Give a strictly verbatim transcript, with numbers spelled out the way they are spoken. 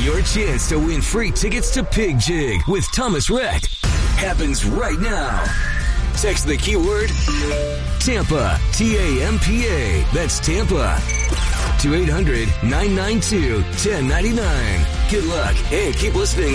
Your chance to win free tickets to Pig Jig with Thomas Rhett happens right now. Text the keyword Tampa, T A M P A. That's Tampa. To eight hundred, nine nine two, one oh nine nine. Good luck and keep listening.